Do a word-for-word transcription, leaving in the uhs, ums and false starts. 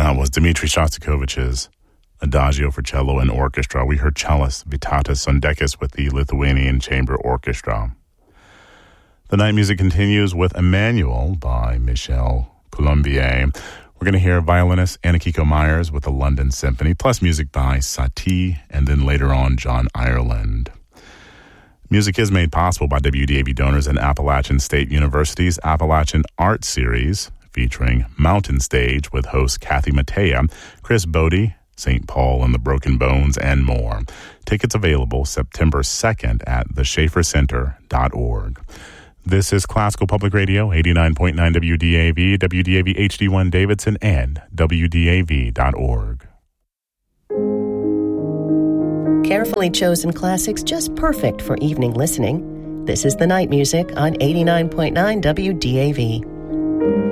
That was Dmitri Shostakovich's Adagio for Cello and Orchestra. We heard cellist Vytautas Sondekis with the Lithuanian Chamber Orchestra. The night music continues with Emmanuel by Michel Colombier. We're going to hear violinist Anna-Kiko Myers with the London Symphony, plus music by Satie, and then later on John Ireland. Music is made possible by W D A V donors and Appalachian State University's Appalachian Art Series, featuring Mountain Stage with host Kathy Mattea, Chris Bodie, Saint Paul and the Broken Bones, and more. Tickets available September second at the schaefer center dot org. This is Classical Public Radio, eighty-nine point nine W D A V, W D A V H D one Davidson, and W D A V dot org. Carefully chosen classics just perfect for evening listening. This is the night music on eighty-nine point nine W D A V.